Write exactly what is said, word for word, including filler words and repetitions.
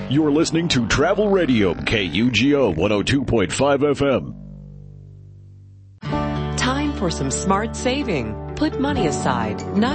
You're listening to Travel Radio, K U G O one oh two point five F M. Time for some smart saving. Put money aside, not